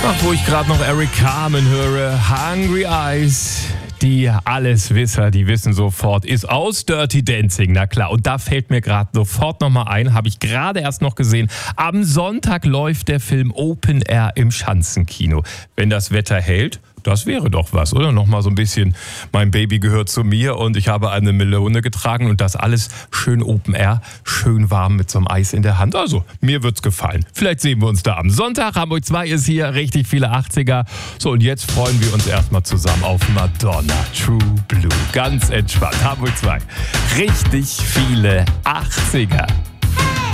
Ach, wo ich gerade noch Eric Carmen höre, Hungry Eyes. Die Alleswisser, die wissen sofort, ist aus Dirty Dancing, na klar. Und da fällt mir gerade sofort nochmal ein, habe ich gerade erst noch gesehen, am Sonntag läuft der Film Open Air im Schanzenkino. Wenn das Wetter hält, das wäre doch was, oder? Nochmal so ein bisschen, mein Baby gehört zu mir und ich habe eine Melone getragen und das alles schön Open Air, schön warm mit so einem Eis in der Hand. Also, mir wird's gefallen. Vielleicht sehen wir uns da am Sonntag. Hamburg 2 ist hier, richtig viele 80er. So, und jetzt freuen wir uns erstmal zusammen auf Madonna, True Blue. Ganz entspannt, Hamburg 2. Richtig viele 80er.